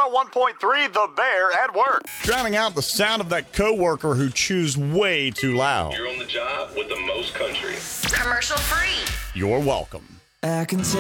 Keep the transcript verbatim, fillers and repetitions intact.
oh one point three, The Bear at Work. Drowning out the sound of that coworker who chews way too loud. You're on the job with the most country. Commercial free. You're welcome. I can